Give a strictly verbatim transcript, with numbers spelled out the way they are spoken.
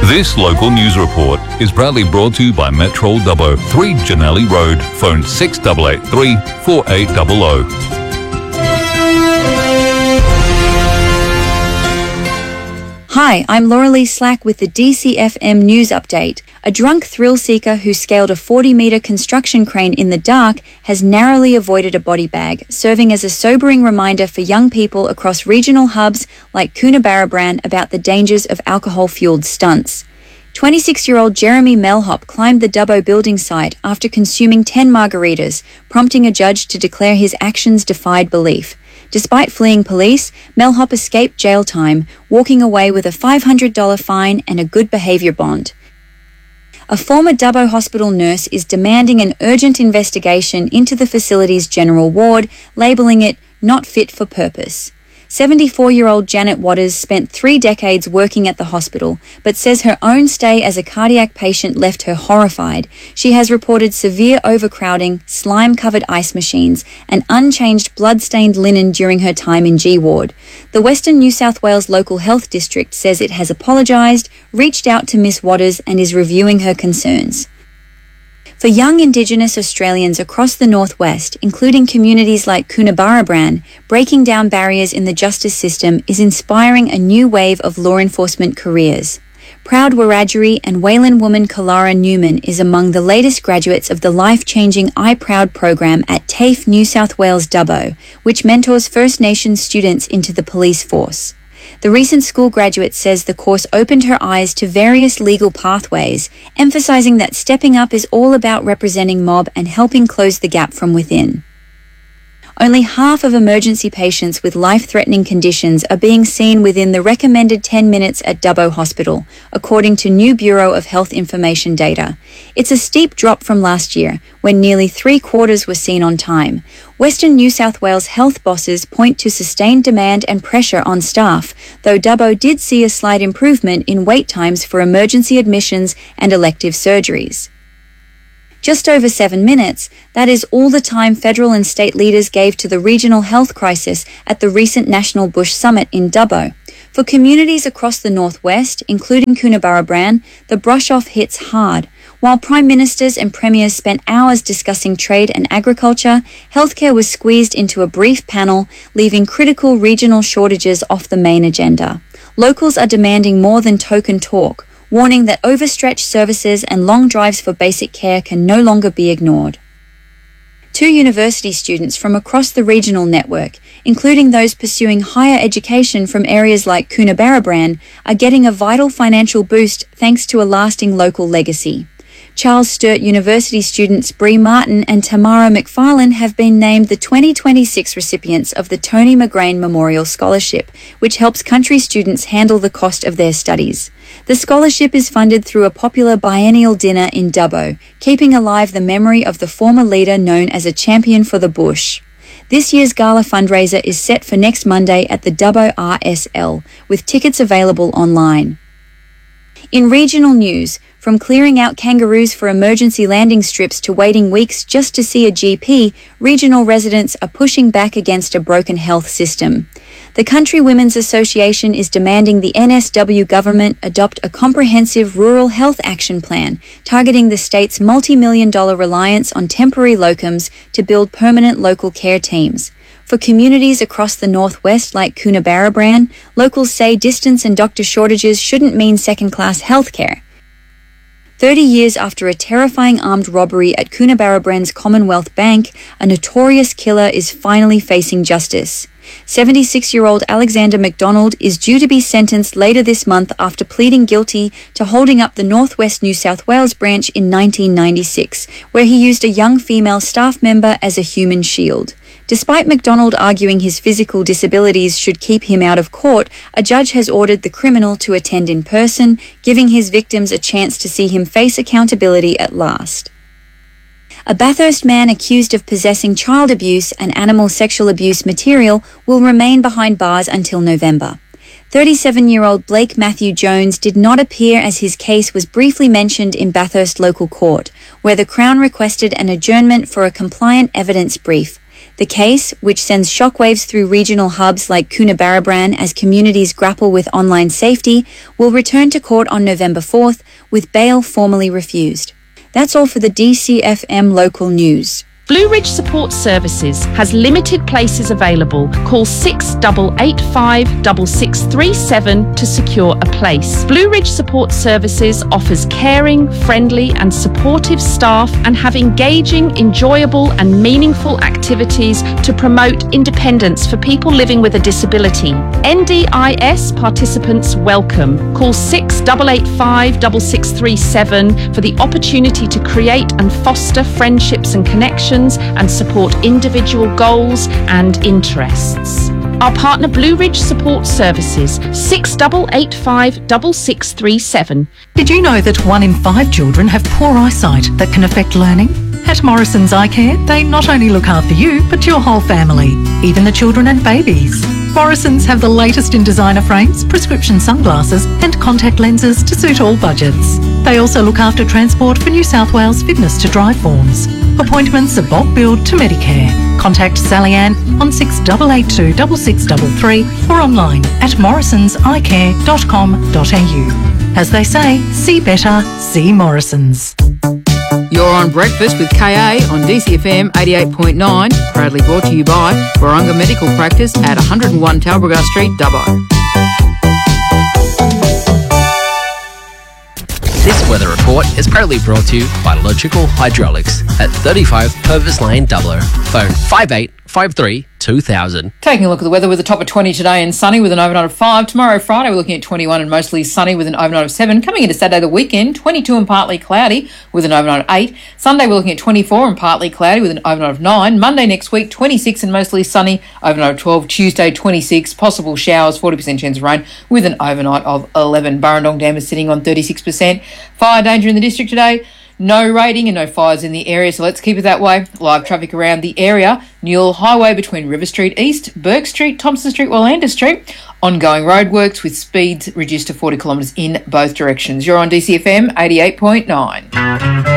This local news report is proudly brought to you by Metro Dubbo, three Janelli Road, phone six eight eight three, four eight zero zero. Hi, I'm Laura Lee Slack with the D C F M News Update. A drunk thrill-seeker who scaled a forty-metre construction crane in the dark has narrowly avoided a body bag, serving as a sobering reminder for young people across regional hubs like Coonabarabran about the dangers of alcohol-fueled stunts. twenty-six-year-old Jeremy Melhop climbed the Dubbo building site after consuming ten margaritas, prompting a judge to declare his actions defied belief. Despite fleeing police, Melhop escaped jail time, walking away with a five hundred dollars fine and a good behaviour bond. A former Dubbo Hospital nurse is demanding an urgent investigation into the facility's general ward, labelling it not fit for purpose. seventy-four-year-old Janet Waters spent three decades working at the hospital, but says her own stay as a cardiac patient left her horrified. She has reported severe overcrowding, slime-covered ice machines, and unchanged blood-stained linen during her time in G-Ward. The Western New South Wales Local Health District says it has apologised, reached out to Miss Waters, and is reviewing her concerns. For young Indigenous Australians across the northwest, including communities like Coonabarabran, breaking down barriers in the justice system is inspiring a new wave of law enforcement careers. Proud Wiradjuri and Wayland woman Kalara Newman is among the latest graduates of the life-changing iProud program at TAFE New South Wales Dubbo, which mentors First Nations students into the police force. The recent school graduate says the course opened her eyes to various legal pathways, emphasising that stepping up is all about representing mob and helping close the gap from within. Only half of emergency patients with life-threatening conditions are being seen within the recommended ten minutes at Dubbo Hospital, according to new Bureau of Health Information data. It's a steep drop from last year, when nearly three-quarters were seen on time. Western New South Wales health bosses point to sustained demand and pressure on staff, though Dubbo did see a slight improvement in wait times for emergency admissions and elective surgeries. Just over seven minutes, that is all the time federal and state leaders gave to the regional health crisis at the recent National Bush Summit in Dubbo. For communities across the northwest, including Coonabarabran, the brush-off hits hard. While prime ministers and premiers spent hours discussing trade and agriculture, healthcare was squeezed into a brief panel, leaving critical regional shortages off the main agenda. Locals are demanding more than token talk, warning that overstretched services and long drives for basic care can no longer be ignored. Two university students from across the regional network, including those pursuing higher education from areas like Coonabarabran, are getting a vital financial boost thanks to a lasting local legacy. Charles Sturt University students Bree Martin and Tamara McFarlane have been named the twenty twenty-six recipients of the Tony McGrain Memorial Scholarship, which helps country students handle the cost of their studies. The scholarship is funded through a popular biennial dinner in Dubbo, keeping alive the memory of the former leader known as a champion for the bush. This year's gala fundraiser is set for next Monday at the Dubbo R S L, with tickets available online. In regional news, from clearing out kangaroos for emergency landing strips to waiting weeks just to see a G P, regional residents are pushing back against a broken health system. The Country Women's Association is demanding the N S W government adopt a comprehensive rural health action plan, targeting the state's multi-million dollar reliance on temporary locums to build permanent local care teams. For communities across the northwest like Coonabarabran, locals say distance and doctor shortages shouldn't mean second-class healthcare. Thirty years after a terrifying armed robbery at Coonabarabran's Commonwealth Bank, a notorious killer is finally facing justice. seventy-six-year-old Alexander McDonald is due to be sentenced later this month after pleading guilty to holding up the Northwest New South Wales branch in nineteen ninety-six, where he used a young female staff member as a human shield. Despite McDonald arguing his physical disabilities should keep him out of court, a judge has ordered the criminal to attend in person, giving his victims a chance to see him face accountability at last. A Bathurst man accused of possessing child abuse and animal sexual abuse material will remain behind bars until November. thirty-seven-year-old Blake Matthew Jones did not appear as his case was briefly mentioned in Bathurst local court, where the Crown requested an adjournment for a compliant evidence brief. The case, which sends shockwaves through regional hubs like Coonabarabran as communities grapple with online safety, will return to court on November fourth, with bail formally refused. That's all for the D C F M local news. Blue Ridge Support Services has limited places available. Call six eight eight five, six six three seven to secure a place. Blue Ridge Support Services offers caring, friendly and supportive staff and have engaging, enjoyable and meaningful activities to promote independence for people living with a disability. N D I S participants welcome. Call six eight eight five, six six three seven for the opportunity to create and foster friendships and connections and support individual goals and interests. Our partner Blue Ridge Support Services, six eight eight five, six six three seven. Did you know that one in five children have poor eyesight that can affect learning? At Morrison's Eye Care, they not only look after you, but your whole family, even the children and babies. Morrison's have the latest in designer frames, prescription sunglasses and contact lenses to suit all budgets. They also look after transport for New South Wales fitness to drive forms. Appointments are bulk billed to Medicare. Contact Sally Ann on six eight eight two, six six three three or online at morrisons eye care dot com dot a u. As they say, see better, see Morrison's. You're on Breakfast with K A on D C F M eighty-eight point nine, proudly brought to you by Warunga Medical Practice at one oh one Talbragar Street, Dubbo. This weather report is proudly brought to you by Logical Hydraulics at thirty-five Purvis Lane, Dubbo. Phone five eight five three two thousand. Taking a look at the weather with a top of twenty today and sunny with an overnight of five. Tomorrow, Friday, we're looking at twenty-one and mostly sunny with an overnight of seven. Coming into Saturday, the weekend, twenty-two and partly cloudy with an overnight of eight. Sunday, we're looking at twenty-four and partly cloudy with an overnight of nine. Monday next week, twenty-six and mostly sunny, overnight of twelve. Tuesday, twenty-six, possible showers, forty percent chance of rain with an overnight of eleven. Burrendong Dam is sitting on thirty-six percent. Fire danger in the district today. No rating and no fires in the area, so let's keep it that way. Live traffic around the area. Newell Highway between River Street East, Burke Street, Thompson Street, Wallander Street. Ongoing roadworks with speeds reduced to forty kilometres in both directions. You're on D C F M eighty-eight point nine.